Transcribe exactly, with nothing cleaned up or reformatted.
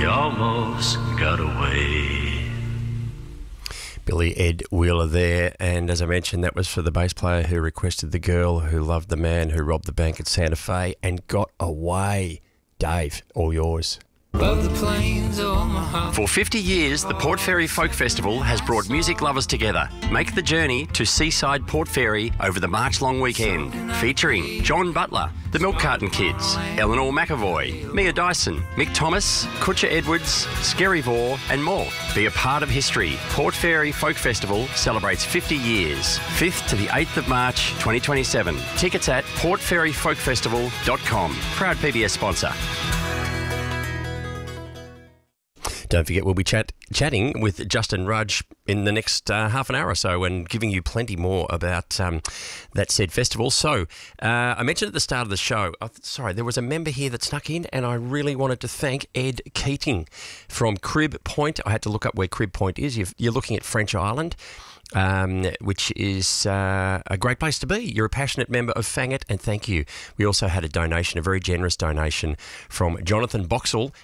he almost got away. Billy Ed Wheeler there, and as I mentioned, that was for the bass player who requested The Girl Who Loved the Man Who Robbed the Bank at Santa Fe and got away. Dave, all yours. For fifty years, the Port Fairy Folk Festival has brought music lovers together. Make the journey to Seaside Port Fairy over the March long weekend, featuring John Butler, the Milk Carton Kids, Eleanor McAvoy, Mia Dyson, Mick Thomas, Kutcher Edwards, Skerry Vore and more. Be a part of history. Port Fairy Folk Festival celebrates fifty years, fifth to the eighth of March twenty twenty-seven. Tickets at port fairy folk festival dot com. Proud P B S sponsor. Don't forget, we'll be chat, chatting with Justin Rudge in the next uh, half an hour or so and giving you plenty more about um, that said festival. So, uh, I mentioned at the start of the show, uh, sorry, there was a member here that snuck in and I really wanted to thank Ed Keating from Crib Point. I had to look up where Crib Point is. You've, you're looking at French Island. Um, which is uh, a great place to be. You're a passionate member of Fang It, and thank you. We also had a donation, a very generous donation from Jonathan Boxall